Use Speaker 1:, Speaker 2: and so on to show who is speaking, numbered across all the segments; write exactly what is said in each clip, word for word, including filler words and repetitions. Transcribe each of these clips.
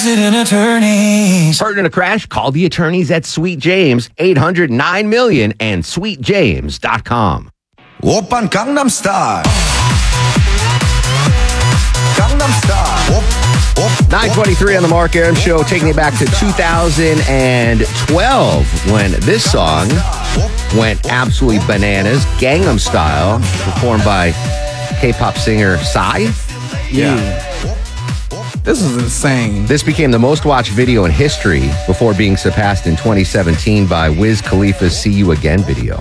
Speaker 1: Resident Attorneys.
Speaker 2: Partner in a crash? Call the attorneys at Sweet James, eight hundred nine million and sweet james dot com.
Speaker 1: Oppan Gangnam Style. Gangnam Style. Op, op,
Speaker 2: nine twenty-three on the Mark Aram Show, taking it back to two thousand twelve when this song went absolutely bananas. Gangnam Style, performed by K-pop singer Psy.
Speaker 3: Yeah. This is insane.
Speaker 2: This became the most watched video in history before being surpassed in twenty seventeen by Wiz Khalifa's See You Again video.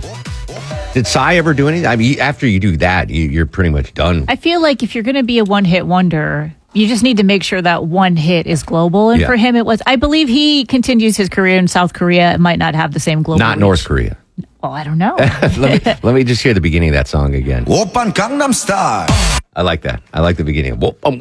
Speaker 2: Did Psy ever do anything? I mean, after you do that, you, you're pretty much done.
Speaker 4: I feel like if you're going to be a one-hit wonder, you just need to make sure that one hit is global. And
Speaker 2: Yeah.
Speaker 4: for him, it was, I believe he continues his career in South Korea. It might not have the same global
Speaker 2: Not
Speaker 4: reach.
Speaker 2: North Korea.
Speaker 4: Well, I don't know.
Speaker 2: let, me, let me just hear the beginning of that song again.
Speaker 1: Oppan Gangnam Style.
Speaker 2: I like that. I like the beginning.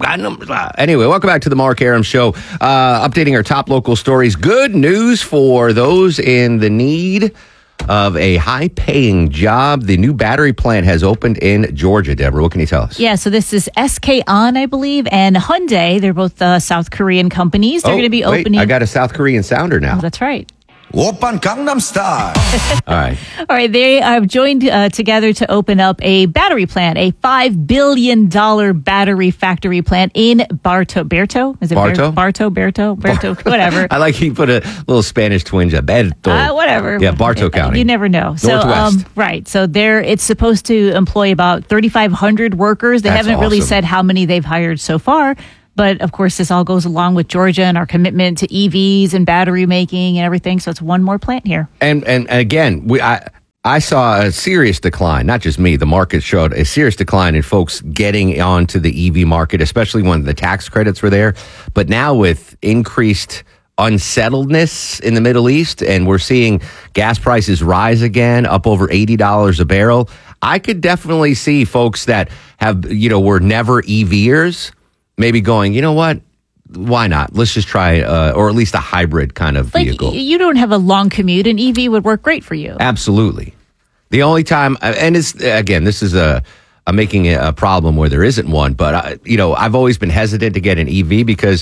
Speaker 2: Anyway, welcome back to the Mark Aram Show. Uh, updating our top local stories. Good news for those in the need of a high-paying job. The new battery plant has opened in Georgia. Deborah, what can you tell us?
Speaker 4: Yeah, so this is S K On, I believe, and Hyundai. They're both uh, South Korean companies. They're
Speaker 2: Oh,
Speaker 4: going to be
Speaker 2: wait,
Speaker 4: opening.
Speaker 2: I got a South Korean sounder now.
Speaker 4: Oh, that's right.
Speaker 1: Oppan Gangnam Style.
Speaker 2: All right.
Speaker 4: All right, they have joined uh, together to open up a battery plant, a five billion dollars battery factory plant in Barto. Berto? Is it
Speaker 2: Barto?
Speaker 4: Ber- Barto, Berto, Berto, whatever.
Speaker 2: I like he put a little Spanish twinge. Berto.
Speaker 4: Uh, whatever.
Speaker 2: Yeah, Bartow County.
Speaker 4: You never know. So,
Speaker 2: Northwest.
Speaker 4: um, right. So there, it's supposed to employ about thirty-five hundred workers. They
Speaker 2: That's
Speaker 4: haven't really
Speaker 2: awesome.
Speaker 4: said how many they've hired so far. But of course, this all goes along with Georgia and our commitment to E Vs and battery making and everything. So it's one more plant here.
Speaker 2: And and again, we I I saw a serious decline. Not just me. The market showed a serious decline in folks getting onto the E V market, especially when the tax credits were there. But now with increased unsettledness in the Middle East, and we're seeing gas prices rise again, up over eighty dollars a barrel. I could definitely see folks that have, you know, were never EVers maybe going, you know what? Why not? Let's just try, uh, or at least a hybrid kind of
Speaker 4: Like,
Speaker 2: vehicle.
Speaker 4: y- you don't have a long commute. An E V would work great for you.
Speaker 2: Absolutely. The only time, and it's, again, this is a, I'm making a problem where there isn't one, but, I, you know, I've always been hesitant to get an E V because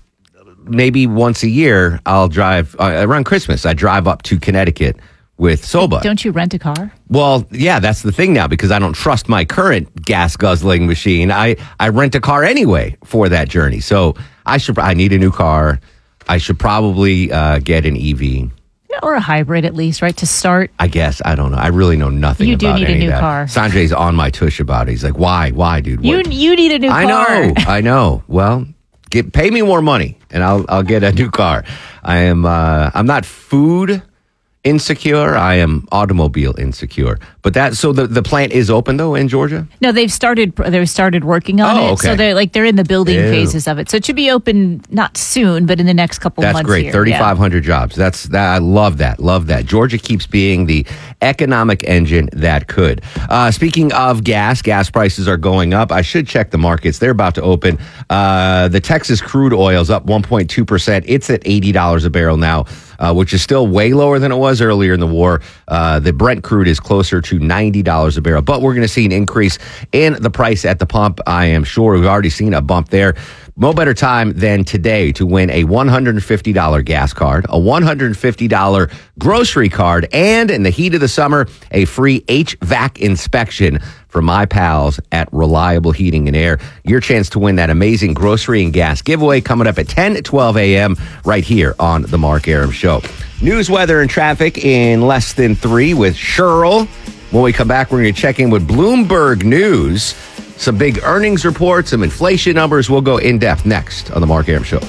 Speaker 2: maybe once a year I'll drive, uh, around Christmas, I drive up to Connecticut with Soba.
Speaker 4: Don't you rent a car?
Speaker 2: Well, yeah, that's the thing now because I don't trust my current gas guzzling machine. I, I rent a car anyway for that journey. So I should, I need a new car. I should probably uh, get an E V.
Speaker 4: Yeah, or a hybrid at least, right? To start.
Speaker 2: I guess. I don't know. I really know nothing
Speaker 4: You do
Speaker 2: about
Speaker 4: need a
Speaker 2: any
Speaker 4: new
Speaker 2: of that.
Speaker 4: car.
Speaker 2: Sanjay's on my tush about it. He's like, why? Why, dude?
Speaker 4: You
Speaker 2: What?
Speaker 4: you need a new
Speaker 2: I
Speaker 4: car.
Speaker 2: know. I know. Well, get, pay me more money and I'll I'll get a new car. I am uh, I'm not food insecure. I am automobile insecure. But that so the, the plant is open though in Georgia?
Speaker 4: No, they've started. They've started working on
Speaker 2: Oh,
Speaker 4: it.
Speaker 2: okay.
Speaker 4: So they're like they're in the building
Speaker 2: Ew.
Speaker 4: phases of it. So it should be open not soon, but in the next couple
Speaker 2: That's
Speaker 4: months.
Speaker 2: great.
Speaker 4: here.
Speaker 2: thirty-five
Speaker 4: Yeah.
Speaker 2: hundred jobs. That's that. I love that. Love that. Georgia keeps being the economic engine that could. Uh, speaking of gas, gas prices are going up. I should check the markets. They're about to open. Uh, the Texas crude oil is up one point two percent. It's at eighty dollars a barrel now, uh, which is still way lower than it was earlier in the war. Uh, the Brent crude is closer to ninety dollars a barrel, but we're going to see an increase in the price at the pump. I am sure we've already seen a bump there. No better time than today to win a one hundred fifty dollars gas card, a one hundred fifty dollars grocery card, and in the heat of the summer, a free H V A C inspection from my pals at Reliable Heating and Air. Your chance to win that amazing grocery and gas giveaway coming up at ten twelve a.m. right here on The Mark Aram Show. News, weather, and traffic in less than three with Cheryl. When we come back, we're going to check in with Bloomberg News. Some big earnings reports, some inflation numbers. We'll go in depth next on The Mark Aram Show.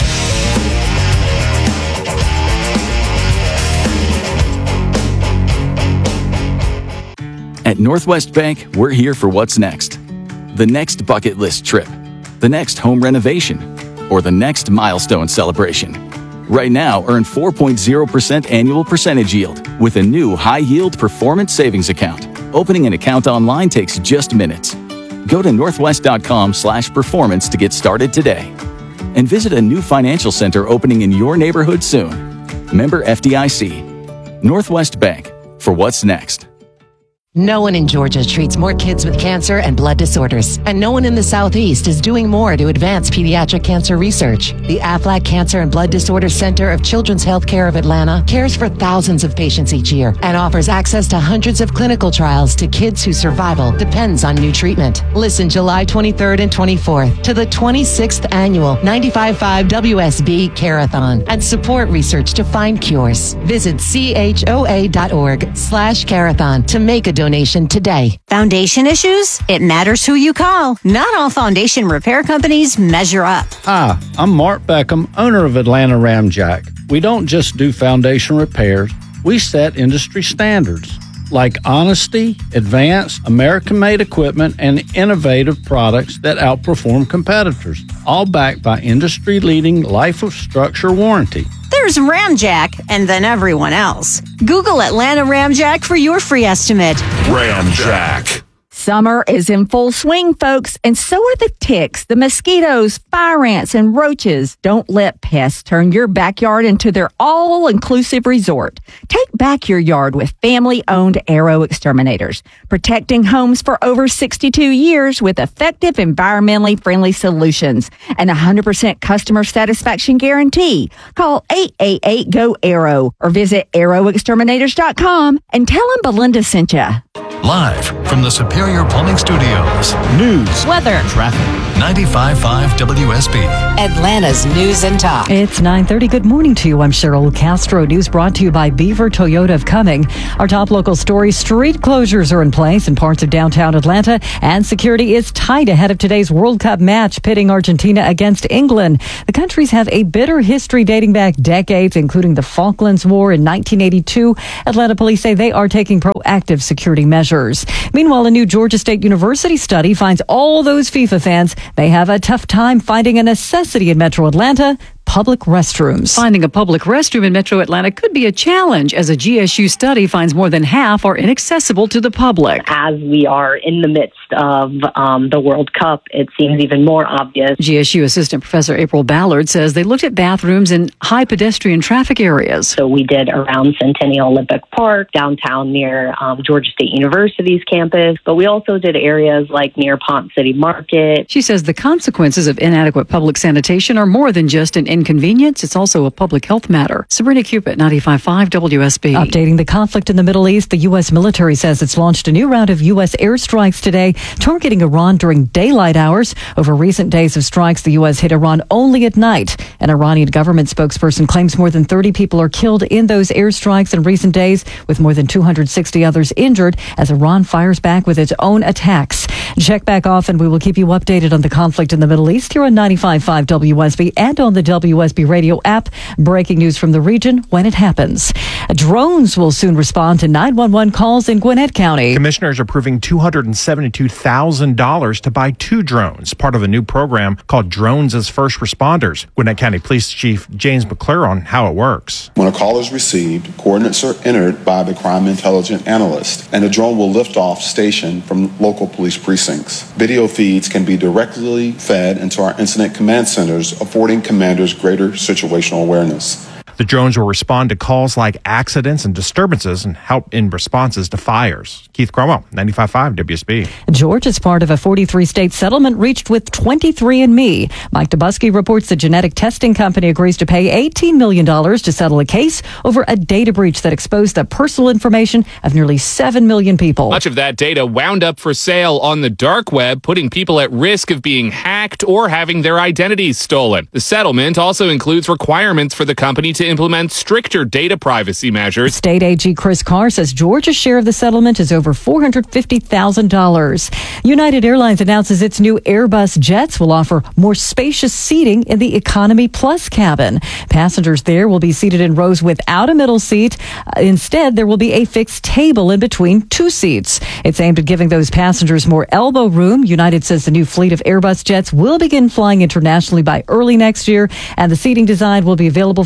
Speaker 5: At Northwest Bank, we're here for what's next. The next bucket list trip, the next home renovation, or the next milestone celebration. Right now, earn four point zero percent annual percentage yield with a new high-yield performance savings account. Opening an account online takes just minutes. Go to northwest.com slash performance to get started today. And visit a new financial center opening in your neighborhood soon. Member F D I C. Northwest Bank, for what's next.
Speaker 6: No one in Georgia treats more kids with cancer and blood disorders, and no one in the Southeast is doing more to advance pediatric cancer research. The Aflac Cancer and Blood Disorders Center of Children's Healthcare of Atlanta cares for thousands of patients each year and offers access to hundreds of clinical trials to kids whose survival depends on new treatment. Listen July twenty-third and twenty-fourth to the twenty-sixth annual ninety-five point five W S B Carathon and support research to find cures. Visit C H O A dot org slash Carathon to make a donation today.
Speaker 7: Foundation issues? It matters who you call. Not all foundation repair companies measure up.
Speaker 8: Hi, I'm Mark Beckham, owner of Atlanta Ramjack. We don't just do foundation repairs, we set industry standards like honesty, advanced, American-made equipment, and innovative products that outperform competitors, all backed by industry-leading life of structure warranty.
Speaker 7: There's Ramjack, and then everyone else. Google Atlanta Ramjack for your free estimate.
Speaker 1: Ramjack.
Speaker 9: Summer is in full swing, folks, and so are the ticks, the mosquitoes, fire ants, and roaches. Don't let pests turn your backyard into their all-inclusive resort. Take back your yard with family-owned Arrow Exterminators, protecting homes for over sixty-two years with effective, environmentally friendly solutions and a one hundred percent customer satisfaction guarantee. Call eight eight eight, G O, ARROW or visit arrow exterminators dot com and tell them Belinda sent you.
Speaker 10: Live from the Superior Plumbing Studios. News,
Speaker 4: weather,
Speaker 10: traffic. ninety-five point five W S B.
Speaker 6: Atlanta's News and Talk.
Speaker 11: It's nine thirty. Good morning to you. I'm Cheryl Castro. News brought to you by Beaver Toyota of Cumming. Our top local story, street closures are in place in parts of downtown Atlanta, and security is tight ahead of today's World Cup match pitting Argentina against England. The countries have a bitter history dating back decades, including the Falklands War in nineteen eighty-two. Atlanta police say they are taking proactive security measures. Meanwhile, a new Georgia State University study finds all those FIFA fans may have a tough time finding a necessity in Metro Atlanta: public restrooms.
Speaker 12: Finding a public restroom in Metro Atlanta could be a challenge, as a G S U study finds more than half are inaccessible to the public.
Speaker 13: As we are in the midst of um, the World Cup, it seems even more obvious.
Speaker 12: G S U Assistant Professor April Ballard says they looked at bathrooms in high pedestrian traffic areas.
Speaker 13: So we did around Centennial Olympic Park, downtown near um, Georgia State University's campus, but we also did areas like near Ponce City Market.
Speaker 12: She says the consequences of inadequate public sanitation are more than just an inconvenience. It's also a public health matter. Sabrina Cupid, ninety-five point five W S B.
Speaker 11: Updating the conflict in the Middle East, the U S military says it's launched a new round of U S airstrikes today, targeting Iran during daylight hours. Over recent days of strikes, the U S hit Iran only at night. An Iranian government spokesperson claims more than thirty people are killed in those airstrikes in recent days, with more than two hundred sixty others injured as Iran fires back with its own attacks. Check back often. We will keep you updated on the conflict in the Middle East here on ninety-five point five W S B and on the W S B radio app. Breaking news from the region when it happens. Drones will soon respond to nine one one calls in Gwinnett County.
Speaker 14: Commissioners are approving two hundred seventy-two thousand dollars to buy two drones, part of a new program called Drones as First Responders. Gwinnett County Police Chief James McClure on how it works.
Speaker 15: When a call is received, coordinates are entered by the crime intelligence analyst, and a drone will lift off station from local police precincts. Video feeds can be directly fed into our incident command centers, affording commanders greater situational awareness.
Speaker 14: The drones will respond to calls like accidents and disturbances and help in responses to fires. Keith Cromwell, ninety-five point five W S B.
Speaker 11: Georgia is part of a forty-three state settlement reached with twenty-three and me. Mike Dubusky reports the genetic testing company agrees to pay eighteen million dollars to settle a case over a data breach that exposed the personal information of nearly seven million people.
Speaker 16: Much of that data wound up for sale on the dark web, putting people at risk of being hacked or having their identities stolen. The settlement also includes requirements for the company to implement stricter data privacy measures.
Speaker 11: State A G Chris Carr says Georgia's share of the settlement is over four hundred fifty thousand dollars. United Airlines announces its new Airbus jets will offer more spacious seating in the Economy Plus cabin. Passengers there will be seated in rows without a middle seat. Uh, instead, there will be a fixed table in between two seats. It's aimed at giving those passengers more elbow room. United says the new fleet of Airbus jets will begin flying internationally by early next year, and the seating design will be available for purchase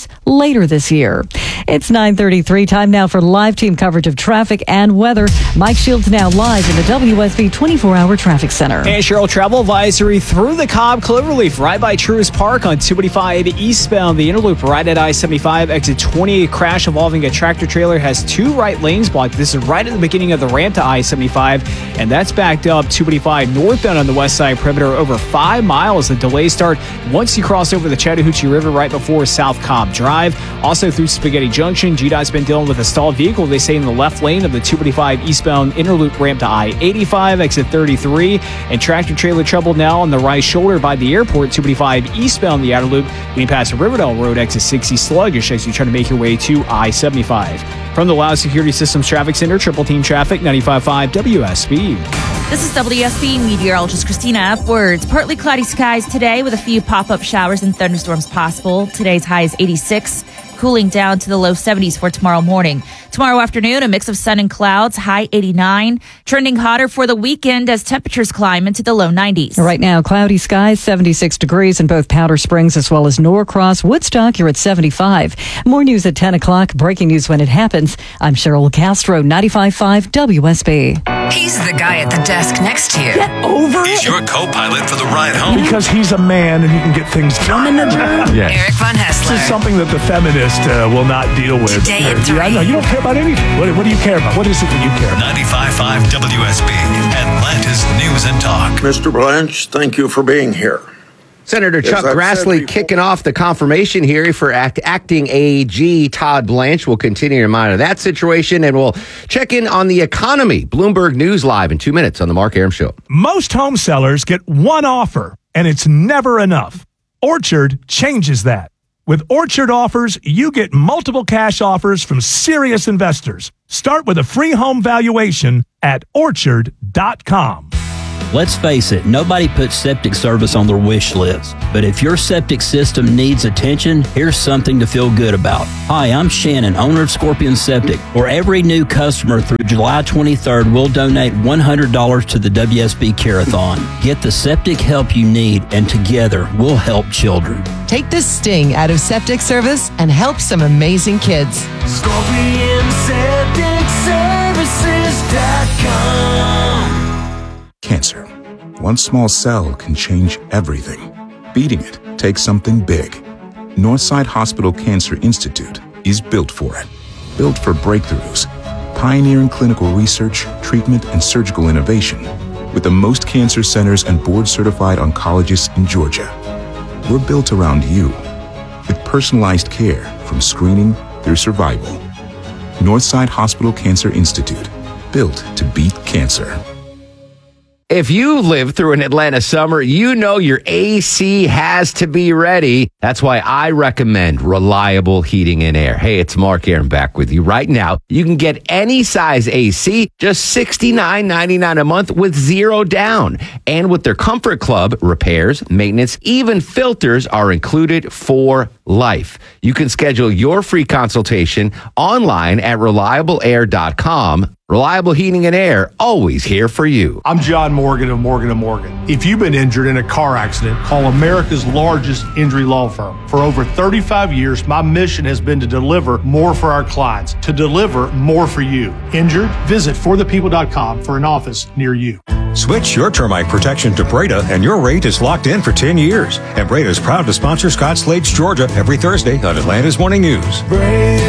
Speaker 11: service later this year. It's nine thirty-three. Time now for live team coverage of traffic and weather. Mike Shields now live in the W S B twenty-four hour traffic center.
Speaker 17: And Cheryl, travel advisory through the Cobb Cloverleaf right by Truist Park on two eighty-five eastbound. The Interloop right at I seventy-five, exit twenty. A crash involving a tractor trailer has two right lanes blocked. This is right at the beginning of the ramp to I seventy-five, and that's backed up two eighty-five northbound on the west side perimeter over five miles. The delays start once you cross over the Chattahoochee River right before South Cobb Drive. Also through Spaghetti Junction, G DOT's been dealing with a stalled vehicle, they say, in the left lane of the two eighty-five eastbound Interloop ramp to I eighty-five, exit thirty-three, and tractor trailer trouble now on the right shoulder by the airport, two eighty-five eastbound the outer loop, getting past Riverdale Road, exit sixty, sluggish as you try to make your way to I seventy-five. From the Loud Security Systems Traffic Center, Triple Team Traffic, ninety-five point five W S B.
Speaker 18: This is W S B meteorologist Christina Upwards. Partly cloudy skies today with a few pop-up showers and thunderstorms possible. Today's high is eighty-six, cooling down to the low seventies for tomorrow morning. Tomorrow afternoon, a mix of sun and clouds, high eighty-nine. Trending hotter for the weekend as temperatures climb into the low nineties.
Speaker 11: Right now, cloudy skies, seventy-six degrees in both Powder Springs as well as Norcross. Woodstock, you're at seventy-five. More news at ten o'clock. Breaking news when it happens. I'm Cheryl Castro, ninety-five point five W S B.
Speaker 19: He's the guy at the desk next to you.
Speaker 11: Get over
Speaker 10: He's
Speaker 11: it.
Speaker 10: your co-pilot for the ride home.
Speaker 20: Because he's a man and he can get things done.
Speaker 19: Yes. Eric Von Hessler.
Speaker 20: This is something that the feminist uh, will not deal with.
Speaker 19: Today at
Speaker 20: Yeah, I know. You don't care about anything. What, what do you care about? What is it that you care about?
Speaker 10: ninety-five point five W S B, Atlanta's News and Talk.
Speaker 21: Mister Blanche, thank you for being here.
Speaker 2: Senator
Speaker 21: As
Speaker 2: Chuck
Speaker 21: I've
Speaker 2: Grassley
Speaker 21: said
Speaker 2: kicking off the confirmation hearing for act, acting A G Todd Blanche. We'll continue to monitor that situation, and we'll check in on the economy. Bloomberg News Live in two minutes on the Mark Arum Show.
Speaker 20: Most home sellers get one offer, and it's never enough. Orchard changes that. With Orchard offers, you get multiple cash offers from serious investors. Start with a free home valuation at orchard dot com.
Speaker 22: Let's face it, nobody puts septic service on their wish list. But if your septic system needs attention, here's something to feel good about. Hi, I'm Shannon, owner of Scorpion Septic. For every new customer through July twenty-third, we'll donate one hundred dollars to the W S B Care-a-thon. Get the septic help you need, and together we'll help children.
Speaker 6: Take the sting out of septic service and help some amazing kids.
Speaker 23: Scorpion Septic Services dot com.
Speaker 24: Cancer. One small cell can change everything. Beating it takes something big. Northside Hospital Cancer Institute is built for it. Built for breakthroughs, pioneering clinical research, treatment, and surgical innovation, with the most cancer centers and board-certified oncologists in Georgia. We're built around you, with personalized care from screening through survival. Northside Hospital Cancer Institute, built to beat cancer.
Speaker 2: If you live through an Atlanta summer, you know your A C has to be ready. That's why I recommend Reliable Heating and Air. Hey, it's Mark Arum back with you right now. You can get any size A C, just sixty-nine ninety-nine a month with zero down. And with their Comfort Club, repairs, maintenance, even filters are included for life. You can schedule your free consultation online at reliable air dot com. Reliable Heating and Air, always here for you.
Speaker 25: I'm John Morgan of Morgan and Morgan. If you've been injured in a car accident, call America's largest injury law firm. For over thirty-five years, my mission has been to deliver more for our clients, to deliver more for you. Injured? Visit for the people dot com for an office near you.
Speaker 26: Switch your termite protection to Breda, and your rate is locked in for ten years. And Breda is proud to sponsor Scott Slade's Georgia every Thursday on Atlanta's Morning News.
Speaker 23: Breda.